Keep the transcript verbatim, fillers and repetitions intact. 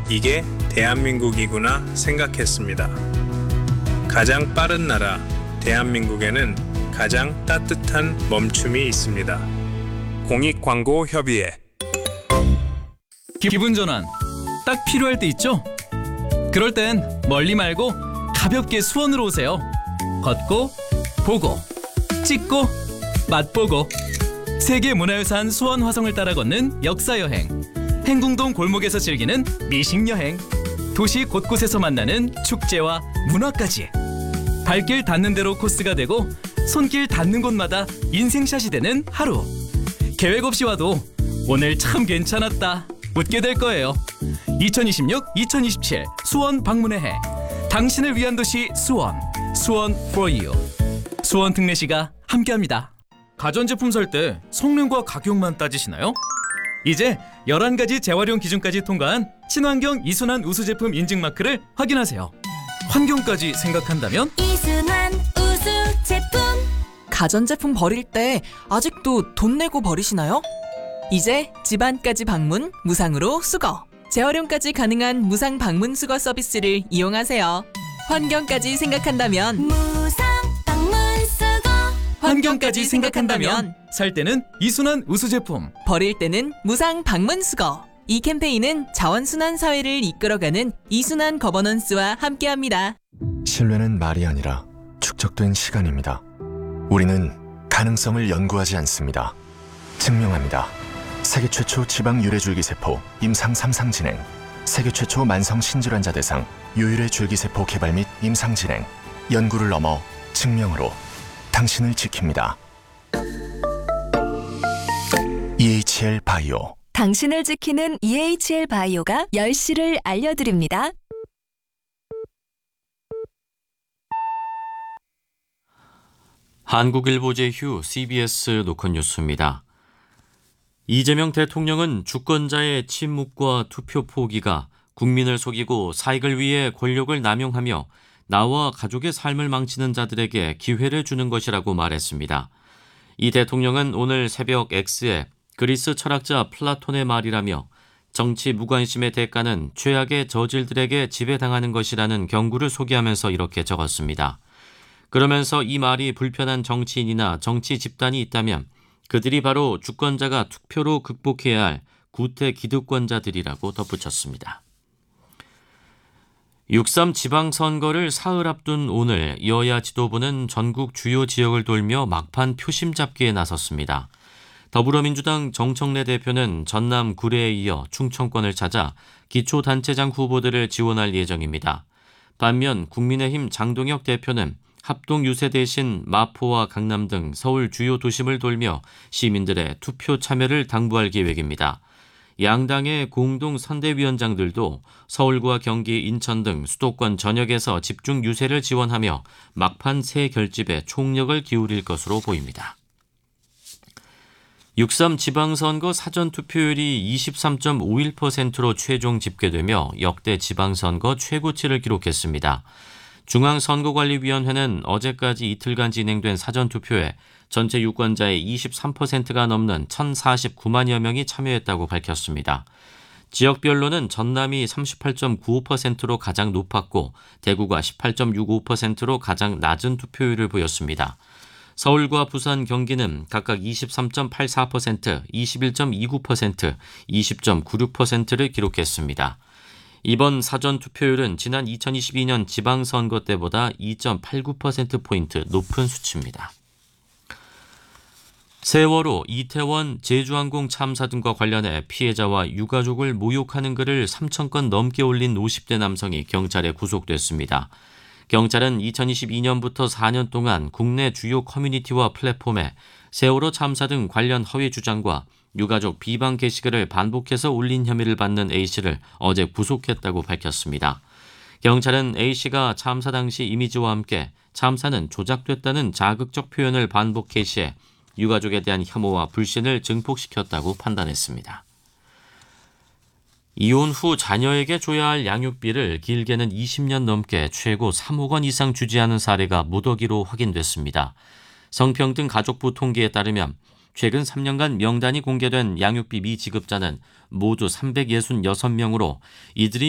이게 대한민국이구나 생각했습니다. 가장 빠른 나라 대한민국에는 가장 따뜻한 멈춤이 있습니다. 공익광고협의회. 기분 전환 딱 필요할 때 있죠? 그럴 땐 멀리 말고 가볍게 수원으로 오세요. 걷고 보고 찍고 맛보고 세계문화유산 수원 화성을 따라 걷는 역사여행, 행궁동 골목에서 즐기는 미식여행, 도시 곳곳에서 만나는 축제와 문화까지 발길 닿는 대로 코스가 되고 손길 닿는 곳마다 인생샷이 되는 하루. 계획 없이 와도 오늘 참 괜찮았다 웃게 될 거예요. 이천이십육 이천이십칠 수원 방문의 해. 당신을 위한 도시 수원. 수원 for you. 수원 특례시가 함께합니다. 가전제품 살 때 성능과 가격만 따지시나요? 이제 열한 가지 재활용 기준까지 통과한 친환경 이순환 우수 제품 인증 마크를 확인하세요. 환경까지 생각한다면 이순환 우수 제품. 가전제품 버릴 때 아직도 돈 내고 버리시나요? 이제 집안까지 방문, 무상으로 수거. 재활용까지 가능한 무상 방문 수거 서비스를 이용하세요. 환경까지 생각한다면 무상 방문 수거. 환경까지 생각한다면 살 때는 이순환 우수 제품, 버릴 때는 무상 방문 수거. 이 캠페인은 자원순환 사회를 이끌어가는 이순환 거버넌스와 함께합니다. 신뢰는 말이 아니라 축적된 시간입니다. 우리는 가능성을 연구하지 않습니다. 증명합니다. 세계 최초 지방 유래줄기세포 임상 삼 상 진행, 세계 최초 만성 신질환자 대상 유일의 줄기세포 개발 및 임상 진행, 연구를 넘어 증명으로 당신을 지킵니다. 이에이치엘 바이오. 당신을 지키는 이에이치엘 바이오가 열 시를 알려드립니다. 한국일보 제휴 씨비에스 노컷 뉴스입니다. 이재명 대통령은 주권자의 침묵과 투표 포기가 국민을 속이고 사익을 위해 권력을 남용하며 나와 가족의 삶을 망치는 자들에게 기회를 주는 것이라고 말했습니다. 이 대통령은 오늘 새벽 X에 그리스 철학자 플라톤의 말이라며 정치 무관심의 대가는 최악의 저질들에게 지배당하는 것이라는 경구를 소개하면서 이렇게 적었습니다. 그러면서 이 말이 불편한 정치인이나 정치 집단이 있다면 그들이 바로 주권자가 투표로 극복해야 할 구태 기득권자들이라고 덧붙였습니다. 육삼 지방선거를 사흘 앞둔 오늘 여야 지도부는 전국 주요 지역을 돌며 막판 표심 잡기에 나섰습니다. 더불어민주당 정청래 대표는 전남 구례에 이어 충청권을 찾아 기초단체장 후보들을 지원할 예정입니다. 반면 국민의힘 장동혁 대표는 합동 유세 대신 마포와 강남 등 서울 주요 도심을 돌며 시민들의 투표 참여를 당부할 계획입니다. 양당의 공동 선대위원장들도 서울과 경기, 인천 등 수도권 전역에서 집중 유세를 지원하며 막판 새 결집에 총력을 기울일 것으로 보입니다. 육삼 지방선거 사전투표율이 이십삼 점 오일 퍼센트로 최종 집계되며 역대 지방선거 최고치를 기록했습니다. 중앙선거관리위원회는 어제까지 이틀간 진행된 사전투표에 전체 유권자의 이십삼 퍼센트가 넘는 천사십구만여 명이 참여했다고 밝혔습니다. 지역별로는 전남이 삼십팔 점 구오 퍼센트로 가장 높았고 대구가 십팔 점 육오 퍼센트로 가장 낮은 투표율을 보였습니다. 서울과 부산, 경기는 각각 이십삼 점 팔사 퍼센트, 이십일 점 이구 퍼센트, 이십 점 구육 퍼센트를 기록했습니다. 이번 사전투표율은 지난 이천이십이 년 지방선거 때보다 이 점 팔구 퍼센트포인트 높은 수치입니다. 세월호, 이태원, 제주항공 참사 등과 관련해 피해자와 유가족을 모욕하는 글을 삼천 건 넘게 올린 오십 대 남성이 경찰에 구속됐습니다. 경찰은 이천이십이 년부터 사 년 동안 국내 주요 커뮤니티와 플랫폼에 세월호 참사 등 관련 허위 주장과 유가족 비방 게시글을 반복해서 올린 혐의를 받는 A씨를 어제 구속했다고 밝혔습니다. 경찰은 A씨가 참사 당시 이미지와 함께 참사는 조작됐다는 자극적 표현을 반복 게시해 유가족에 대한 혐오와 불신을 증폭시켰다고 판단했습니다. 이혼 후 자녀에게 줘야 할 양육비를 길게는 이십 년 넘게 최고 삼억 원 이상 주지 않은 사례가 무더기로 확인됐습니다. 성평등 가족부 통계에 따르면 최근 삼 년간 명단이 공개된 양육비 미지급자는 모두 삼백육십육 명으로 이들이